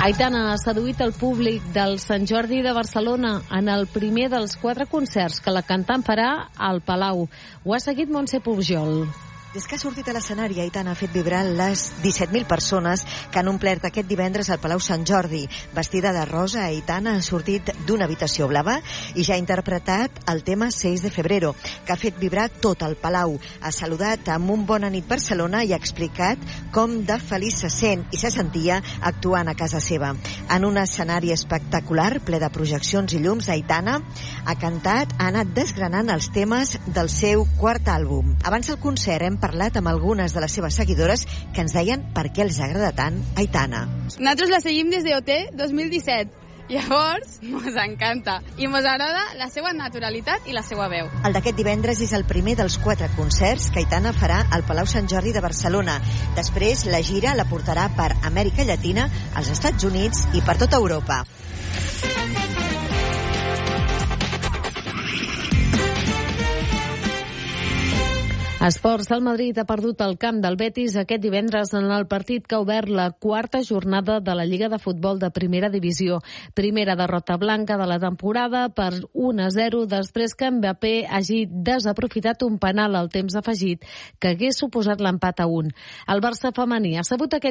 Aitana ha seduït el públic del Sant Jordi de Barcelona en el primer dels 4 concerts que la cantant farà al Palau. Ho ha seguit Montse Pujol. Des que ha sortit a l'escenari, Aitana ha fet vibrar les 17.000 persones que han omplert aquest divendres al Palau Sant Jordi. Vestida de rosa, Aitana ha sortit d'una habitació blava i ja ha interpretat el tema 6 de febrero, que ha fet vibrar tot el Palau. Ha saludat amb un bona nit Barcelona i ha explicat com de feliç se sent i se sentia actuant a casa seva. En un escenari espectacular, ple de projeccions i llums, Aitana ha cantat, ha anat desgranant els temes del seu quart àlbum. Abans del concert hem parlat amb algunes de les seves seguidores que ens deien per què els agrada tant Aitana. Nosaltres la seguim des d'OT 2017. Llavors, mos encanta. I mos agrada la seva naturalitat i la seva veu. El d'aquest divendres és el primer dels 4 concerts que Aitana farà al Palau Sant Jordi de Barcelona. Després, la gira la portarà per Amèrica Llatina, als Estats Units i per tota Europa. Esports. El Madrid ha perdut el camp del Betis aquest divendres en el partit que ha obert la 4a jornada de la Lliga de Futbol de Primera Divisió. Primera derrota blanca de la temporada per 1-0 després que Mbappé hagi desaprofitat un penal al temps afegit que hagués suposat l'empat a 1. El Barça femení ha sabut aquest